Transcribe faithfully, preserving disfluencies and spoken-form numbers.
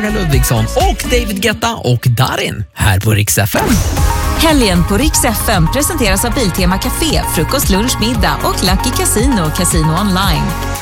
Ludvigsson och David Guetta och Darin här på Rix F M. Helgen på Rix F M presenteras av Biltema Café, frukost, lunch, middag och Lucky Casino, Casino online.